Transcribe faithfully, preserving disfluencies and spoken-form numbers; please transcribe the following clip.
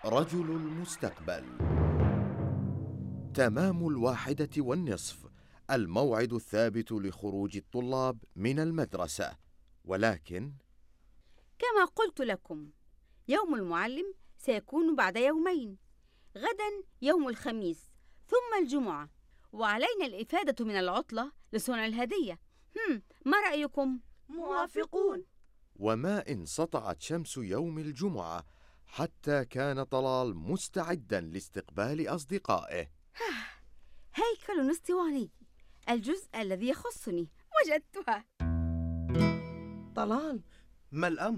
رجل المستقبل. تمام الواحدة والنصف، الموعد الثابت لخروج الطلاب من المدرسة، ولكن كما قلت لكم يوم المعلم سيكون بعد يومين، غدا يوم الخميس ثم الجمعة، وعلينا الإفادة من العطلة لصنع الهدية. هم ما رأيكم؟ موافقون. وما إن سطعت شمس يوم الجمعة حتى كان طلال مستعدا لاستقبال أصدقائه. هيكل اسطواني، الجزء الذي يخصني، وجدتها. طلال، ما الأمر؟